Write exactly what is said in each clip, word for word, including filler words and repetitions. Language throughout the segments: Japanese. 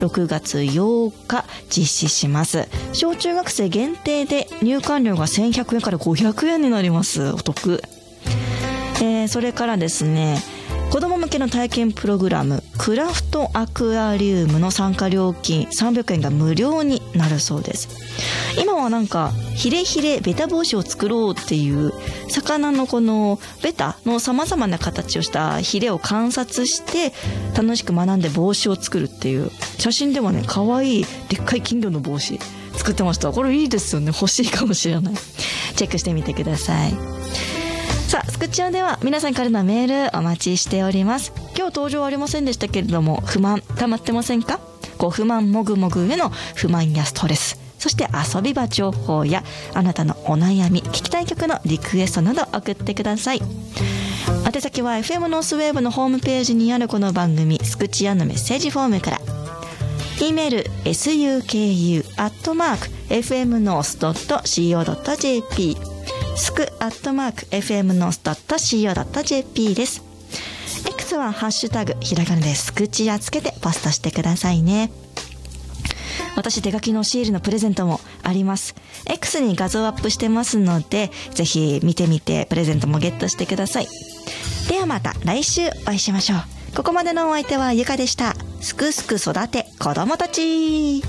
ろくがつようか実施します。小中学生限定で入館料がせんひゃくえんからごひゃくえんになります。お得。えー、それからですね、子ども向けの体験プログラムクラフトアクアリウムの参加料金さんびゃくえんが無料になるそうです。今はなんかヒレヒレベタ帽子を作ろうっていう魚のこのベタの様々な形をしたヒレを観察して楽しく学んで帽子を作るっていう、写真ではね可愛いでっかい金魚の帽子作ってました。これいいですよね。欲しいかもしれない。チェックしてみてください。さあ、スクチアでは皆さんからのメールお待ちしております。今日登場ありませんでしたけれども、不満溜まってませんか？ご不満もぐもぐへの不満やストレス、そして遊び場情報やあなたのお悩み、聞きたい曲のリクエストなど送ってください。宛先は エフエム ノースウェーブのホームページにあるこの番組スクチアのメッセージフォームから、 E メール エスユーケーユー アットマーク エフエムノース ドット シーオー ドット ジェーピー スクアットマーク エフエムノース ドット シーオー ドット ジェーピー です。 X はハッシュタグひらがなでスクチアつけてポストしてくださいね。私手書きのシールのプレゼントもあります。 X に画像アップしてますので、ぜひ見てみてプレゼントもゲットしてください。ではまた来週お会いしましょう。ここまでのお相手はゆかでした。すくすく育て子どもたち。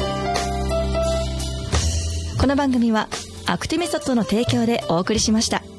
この番組はアクティミストの提供でお送りしました。